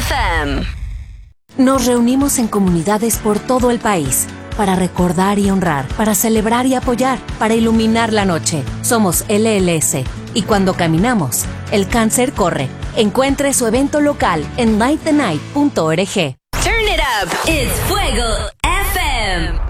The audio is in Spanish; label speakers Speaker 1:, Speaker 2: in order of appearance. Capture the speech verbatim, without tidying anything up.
Speaker 1: F M.
Speaker 2: Nos reunimos en comunidades por todo el país para recordar y honrar, para celebrar y apoyar, para iluminar la noche. Somos L L S y cuando caminamos, el cáncer corre. Encuentre su evento local en light the night punto org.
Speaker 1: Turn it up. It's Fuego F M.